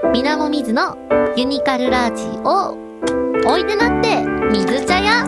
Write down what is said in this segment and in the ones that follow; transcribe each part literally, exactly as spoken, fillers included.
みなもみずのユニカルラジオ。おいでなって水茶屋。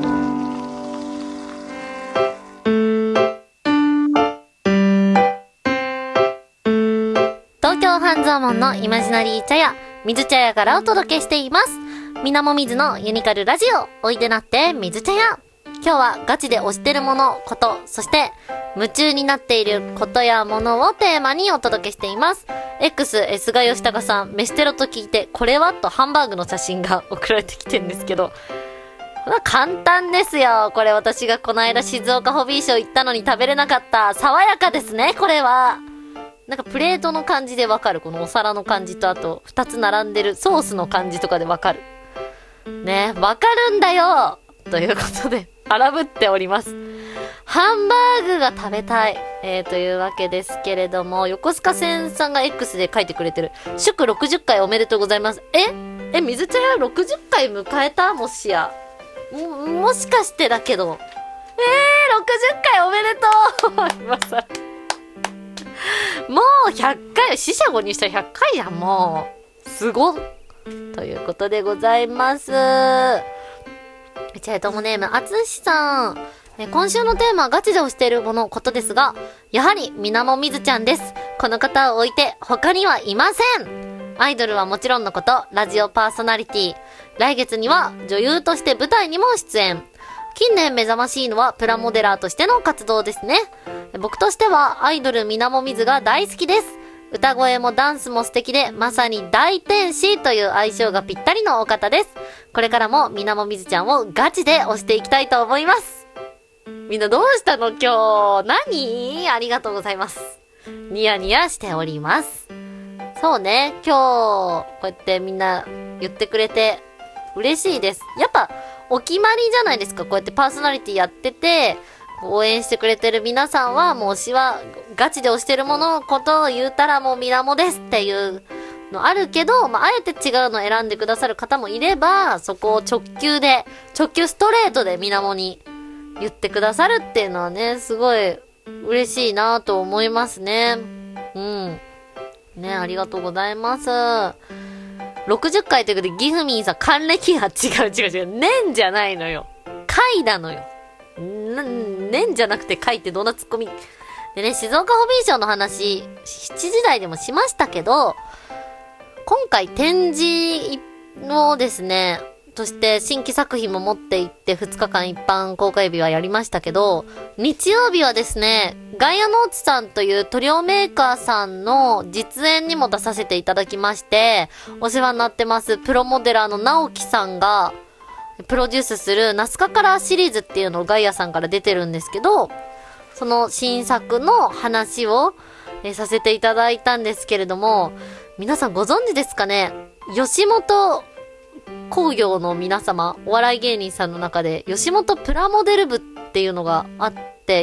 東京半蔵門のイマジナリー茶屋、水茶屋からお届けしています。みなもみずのユニカルラジオ。おいでなって水茶屋。今日はガチで推してるもの、こと、そして夢中になっていることやものをテーマにお届けしています。X、S が吉高さん、飯テロと聞いて、これはとハンバーグの写真が送られてきてるんですけど、まあ、簡単ですよ。これ私がこの間静岡ホビーショー行ったのに食べれなかった爽やかですね、これは。なんかプレートの感じでわかる。このお皿の感じと、あと二つ並んでるソースの感じとかでわかる。ね、わかるんだよということで、荒ぶっております。ハンバーグが食べたい。えー、というわけですけれども、横須賀線さんが X で書いてくれてる。祝ろくじゅっかいおめでとうございます。ええ、水茶屋ろくじゅっかい迎えた？もしや。も、もしかしてだけど。えー、ろくじゅっかいおめでとう今さ。もうひゃっかい、四捨五入したらひゃっかいじゃん、もう。すごっ。ということでございます。チャイトモネーム、あつしさん。え今週のテーマはガチで推しているもの、ことですが、やはり、みなもみずちゃんです。この方を置いて、他にはいません。アイドルはもちろんのこと、ラジオパーソナリティ。来月には、女優として舞台にも出演。近年目覚ましいのは、プラモデラーとしての活動ですね。僕としては、アイドルみなもみずが大好きです。歌声もダンスも素敵で、まさに大天使という相性がぴったりのお方です。これからもみなもみずちゃんをガチで推していきたいと思います。みんなどうしたの今日。何？ありがとうございます。ニヤニヤしております。そうね、今日、こうやってみんな言ってくれて嬉しいです。やっぱ、お決まりじゃないですか。こうやってパーソナリティやってて、応援してくれてる皆さんは、もう推しはガチで推してるもののことを言うたらもうみなもですっていうのあるけど、まあ、あえて違うのを選んでくださる方もいれば、そこを直球で、直球ストレートでみなもに言ってくださるっていうのはね、すごい嬉しいなと思いますね。うん。ね、ありがとうございます。ろくじゅっかいということで、ギフミンさん、還暦が違う違う違う。年じゃないのよ。回なのよ。な、年じゃなくて回ってどんなツッコミ。でね、静岡ホビーショーの話、しちじ台でもしましたけど、今回展示のですね、として新規作品も持って行ってふつかかん一般公開日はやりましたけど、日曜日はですね、ガイアノーツさんという塗料メーカーさんの実演にも出させていただきまして、お世話になってますプロモデラーの直樹さんがプロデュースするナスカカラーシリーズっていうのをガイアさんから出てるんですけど、その新作の話をえさせていただいたんですけれども、皆さんご存知ですかね、吉本工業の皆様、お笑い芸人さんの中で吉本プラモデル部っていうのがあって、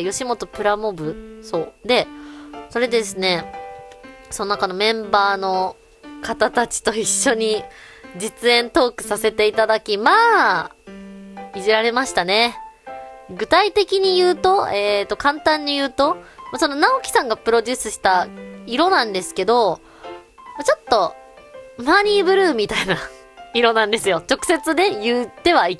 吉本プラモ部、そうで、それでですね、その中のメンバーの方たちと一緒に実演トークさせていただき、まあいじられましたね。具体的に言うと、えーと簡単に言うと、その直樹さんがプロデュースした色なんですけど、ちょっとマニーブルーみたいな色なんですよ。直接で言ってはい